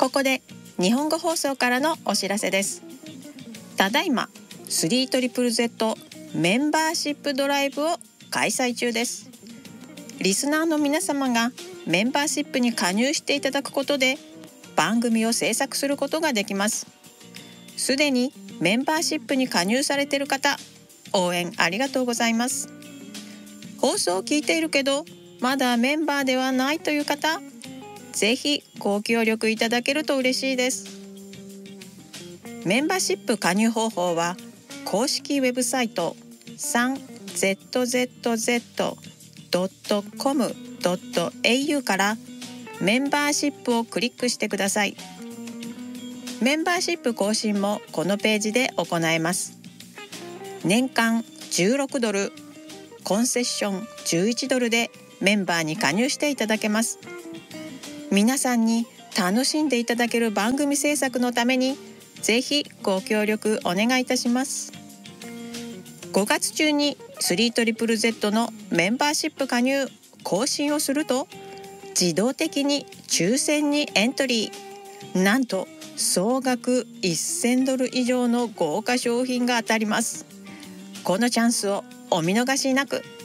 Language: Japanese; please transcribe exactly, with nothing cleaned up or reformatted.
ここで日本語放送からのお知らせです。ただいま スリートリプルゼット メンバーシップドライブを開催中です。リスナーの皆様がメンバーシップに加入していただくことで番組を制作することができます。すでにメンバーシップに加入されている方、応援ありがとうございます。放送を聞いているけどまだメンバーではないという方、ぜひご協力いただけると嬉しいです。メンバーシップ加入方法は公式ウェブサイト スリーゼットゼットゼットドットコムドットエーユー からメンバーシップをクリックしてください。メンバーシップ更新もこのページで行えます。年間じゅうろくドル、コンセッションじゅういちドルでメンバーに加入していただけます。皆さんに楽しんでいただける番組制作のためにぜひご協力お願いいたします。ごがつ中に スリートリプルゼット のメンバーシップ加入更新をすると自動的に抽選にエントリー、なんと総額せんドル以上の豪華商品が当たります。このチャンスをお見逃しなく。